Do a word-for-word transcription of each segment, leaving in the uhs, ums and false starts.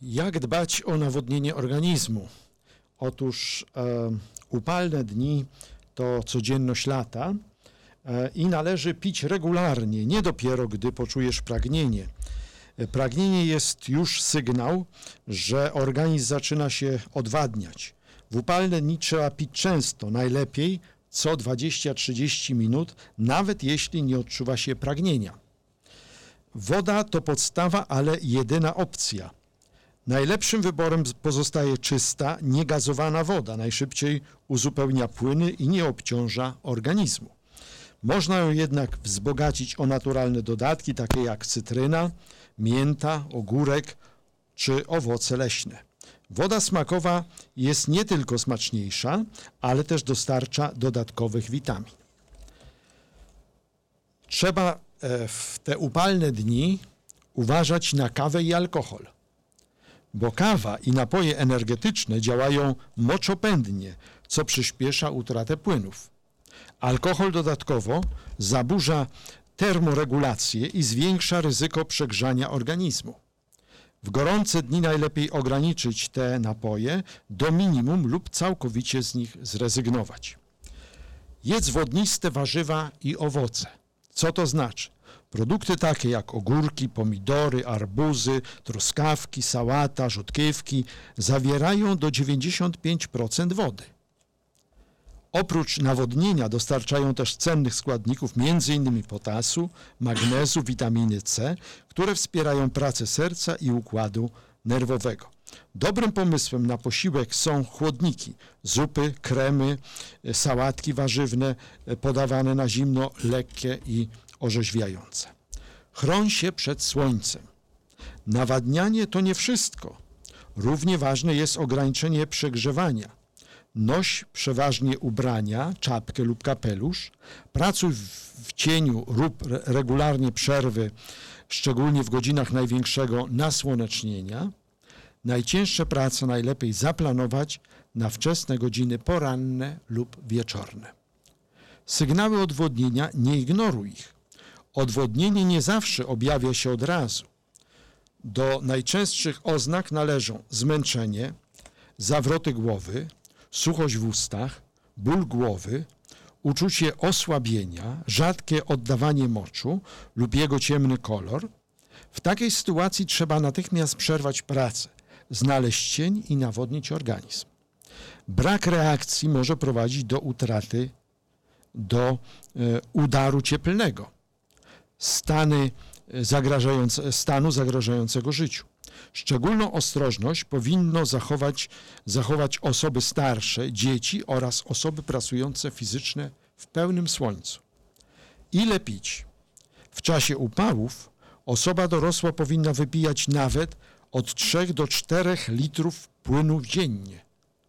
Jak dbać o nawodnienie organizmu? Otóż e, upalne dni to codzienność lata e, i należy pić regularnie, nie dopiero gdy poczujesz pragnienie. E, pragnienie jest już sygnał, że organizm zaczyna się odwadniać. W upalne dni trzeba pić często, najlepiej co dwadzieścia do trzydziestu minut, nawet jeśli nie odczuwa się pragnienia. Woda to podstawa, ale jedyna opcja. Najlepszym wyborem pozostaje czysta, niegazowana woda. Najszybciej uzupełnia płyny i nie obciąża organizmu. Można ją jednak wzbogacić o naturalne dodatki, takie jak cytryna, mięta, ogórek czy owoce leśne. Woda smakowa jest nie tylko smaczniejsza, ale też dostarcza dodatkowych witamin. Trzeba w te upalne dni uważać na kawę i alkohol, bo kawa i napoje energetyczne działają moczopędnie, co przyspiesza utratę płynów. Alkohol dodatkowo zaburza termoregulację i zwiększa ryzyko przegrzania organizmu. W gorące dni najlepiej ograniczyć te napoje do minimum lub całkowicie z nich zrezygnować. Jedz wodniste warzywa i owoce. Co to znaczy? Produkty takie jak ogórki, pomidory, arbuzy, truskawki, sałata, rzodkiewki zawierają do dziewięćdziesiąt pięć procent wody. Oprócz nawodnienia dostarczają też cennych składników m.in. potasu, magnezu, witaminy C, które wspierają pracę serca i układu nerwowego. Dobrym pomysłem na posiłek są chłodniki, zupy, kremy, sałatki warzywne podawane na zimno, lekkie i orzeźwiające. Chroń się przed słońcem. Nawadnianie to nie wszystko. Równie ważne jest ograniczenie przegrzewania. Noś przeważnie ubrania, czapkę lub kapelusz, pracuj w cieniu rób regularnie przerwy, szczególnie w godzinach największego nasłonecznienia. Najcięższe prace najlepiej zaplanować na wczesne godziny poranne lub wieczorne. Sygnały odwodnienia, nie ignoruj ich. Odwodnienie nie zawsze objawia się od razu. Do najczęstszych oznak należą zmęczenie, zawroty głowy, suchość w ustach, ból głowy, uczucie osłabienia, rzadkie oddawanie moczu lub jego ciemny kolor. W takiej sytuacji trzeba natychmiast przerwać pracę, znaleźć cień i nawodnić organizm. Brak reakcji może prowadzić do utraty, do e, udaru cieplnego, stany zagrażające, stanu zagrażającego życiu. Szczególną ostrożność powinno zachować, zachować osoby starsze, dzieci oraz osoby pracujące fizycznie w pełnym słońcu. Ile pić? W czasie upałów osoba dorosła powinna wypijać nawet od trzech do czterech litrów płynu dziennie,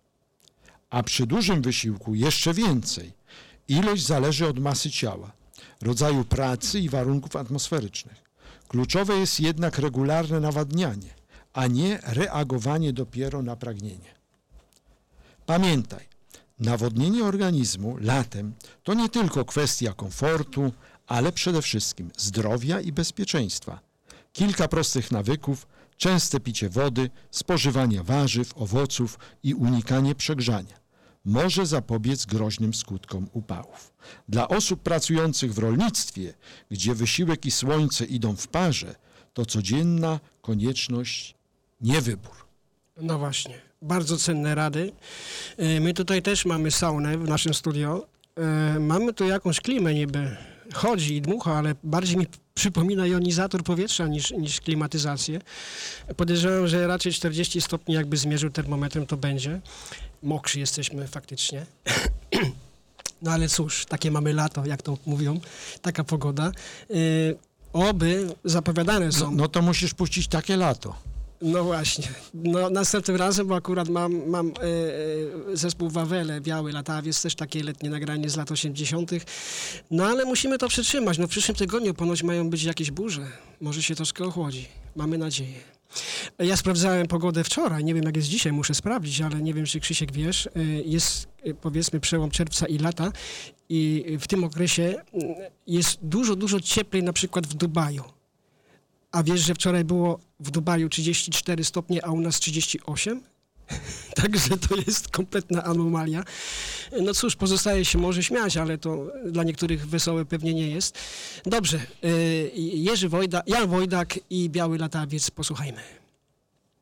a przy dużym wysiłku jeszcze więcej. Ilość zależy od masy ciała, rodzaju pracy i warunków atmosferycznych. Kluczowe jest jednak regularne nawadnianie, a nie reagowanie dopiero na pragnienie. Pamiętaj, nawodnienie organizmu latem to nie tylko kwestia komfortu, ale przede wszystkim zdrowia i bezpieczeństwa. Kilka prostych nawyków, częste picie wody, spożywanie warzyw, owoców i unikanie przegrzania może zapobiec groźnym skutkom upałów. Dla osób pracujących w rolnictwie, gdzie wysiłek i słońce idą w parze, to codzienna konieczność, nie wybór. No właśnie, bardzo cenne rady. My tutaj też mamy saunę w naszym studio. Mamy tu jakąś klimę niby, chodzi i dmucha, ale bardziej mi przypomina jonizator powietrza niż, niż klimatyzację. Podejrzewam, że raczej czterdzieści stopni jakby zmierzył termometrem, to będzie. Mokrzy jesteśmy faktycznie. No ale cóż, takie mamy lato, jak to mówią, taka pogoda. Yy, oby zapowiadane są... No, no to musisz puścić takie lato. No właśnie. No, następnym razem, bo akurat mam, mam yy, zespół Wawele, Biały Latawiec, też takie letnie nagranie z lat osiemdziesiątych. No ale musimy to przytrzymać. No w przyszłym tygodniu ponoć mają być jakieś burze. Może się troszkę ochłodzi. Mamy nadzieję. Ja sprawdzałem pogodę wczoraj, nie wiem jak jest dzisiaj, muszę sprawdzić, ale nie wiem, czy Krzysiek wiesz, jest powiedzmy przełom czerwca i lata i w tym okresie jest dużo, dużo cieplej na przykład w Dubaju. A wiesz, że wczoraj było w Dubaju trzydzieści cztery stopnie, a u nas trzydzieści osiem? Także to jest kompletna anomalia. No cóż, pozostaje się może śmiać, ale to dla niektórych wesołe pewnie nie jest. Dobrze, Jerzy Wojda, Jan Wojdak i Biały Latawiec, posłuchajmy.